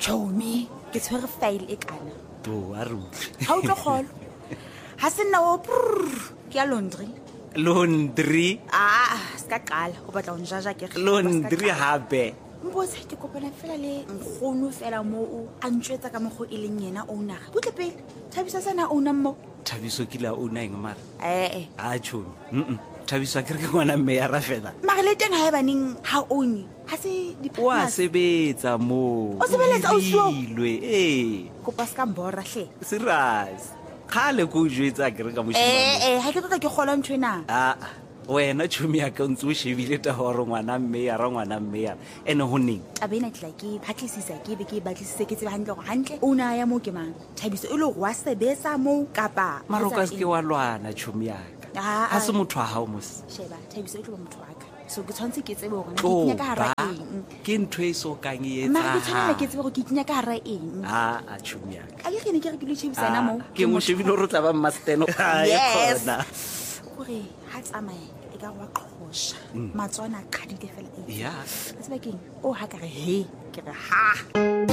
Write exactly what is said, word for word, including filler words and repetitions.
Chomi ke tshwere file e kana to a re ha o tlo kgolo ha se nna o ke ya laundry laundry ah ska qala o batla o njaja ke laundry hape mbose ke kopana fela le nkgono fela mo o a ntjwetsa ka mogo e leng yena owner butle pele Thabisa sana owner mo Thabiso ke la owner eng mara eh eh a chomi mm Thabiso ke re ke ngwana mme ya ra fela mara le teng ha e baneng ha own ha se di wa sebetsa mo o sebeletsa o sio eh kopa ska mbora hle serious khale go jwetsa ke re ka moshimane eh eh ha ke tota ke gola ntwena ah wena chomi ya ka ntse o shebile ta hore ngwana mme ya ra ngwana mme ya ene ho neng tabena tla ke phatlisisa ke be ke batlisise ke tseba hantle go hantle o na ya mo ke mang Thabiso e le go wa sebetsa mo kapa maroka se ke wa lwana chomi ya ka ha se motho wa hao mos sheba Thabiso e tlo motho wa ka so ke tshwantse ke tsebe gore ke nya ka hara eng ke ntwe so kang e etsa ma ke tshwana ke tsebe gore ke nya ka hara eng ah a chomi ya ka a ke ne ke re ke le chebisana mo ke mo shebile ro tla ba masteno yes gore ha tsamaya e ka wa qhosha matswana a qhadile fela e ya tseba keng o ha ka re he ke re ha